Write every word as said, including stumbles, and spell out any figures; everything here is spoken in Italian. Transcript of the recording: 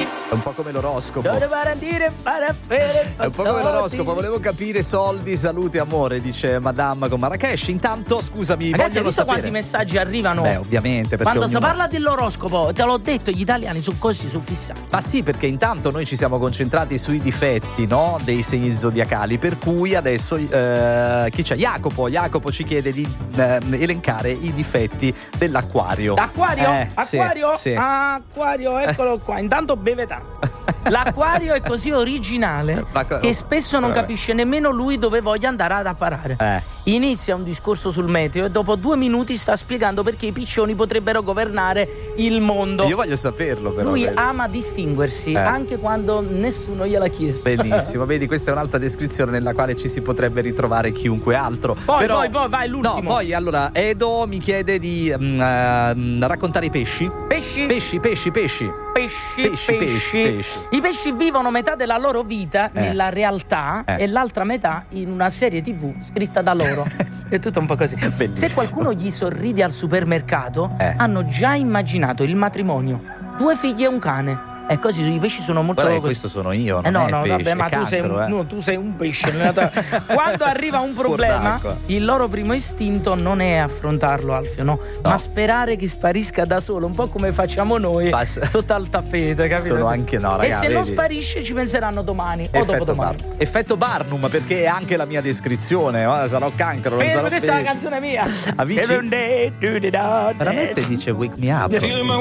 È un po' come l'oroscopo. È un po' come l'oroscopo. Volevo capire soldi, salute, amore, dice Madame con Marrakesh. Intanto, scusami, ragazzi, hai vogliono visto sapere quanti messaggi arrivano? Beh, ovviamente, perché quando ognuno... si parla dell'oroscopo, te l'ho detto, gli italiani sono così, sono fissati. Ma sì, perché intanto noi ci siamo concentrati sui difetti, no? Dei segni zodiacali, per cui adesso eh, chi c'è? Jacopo. Jacopo ci chiede di eh, elencare i difetti dell'acquario. Acquario? Eh, Acquario? Sì, sì. Acquario, eccolo qua. Intanto beve tanto. L'acquario è così originale co- che spesso non vabbè. capisce nemmeno lui dove voglia andare ad apparare. Eh. Inizia un discorso sul meteo e dopo due minuti sta spiegando perché i piccioni potrebbero governare il mondo. Io voglio saperlo, però. Lui vedi. ama distinguersi Eh. anche quando nessuno gliel'ha chiesto. Bellissimo, vedi, questa è un'altra descrizione nella quale ci si potrebbe ritrovare chiunque altro. Poi, Però, poi, poi, vai, l'ultimo. No, poi allora Edo mi chiede di mm, eh, raccontare i pesci. Pesci? Pesci, pesci, pesci. Pesci, Pesci, pesci, pesci, pesci. I pesci vivono metà della loro vita Eh. nella realtà Eh. e l'altra metà in una serie tivù scritta da loro. È tutto un po' così. Bellissimo. Se qualcuno gli sorride al supermercato, Eh. hanno già immaginato il matrimonio, due figli e un cane. E così i pesci sono molto Guarda che così. questo sono io, non Eh no, è no, pesce, vabbè, ma è tu sei, cancro, un, eh. no, tu sei un pesce. Quando arriva un problema, d'acqua. il loro primo istinto non è affrontarlo, Alfio, no? No. Ma sperare che sparisca da solo, un po' come facciamo noi Bas- sotto al tappeto, capito? Sono anche no, E raga, se non vedi? sparisce ci penseranno domani o Effetto, dopodomani. Bar- effetto Barnum, perché è anche la mia descrizione. Oh, sarò cancro, non Eh, sarò questa è la pesce. canzone mia. Amici? Veramente dice wake me up.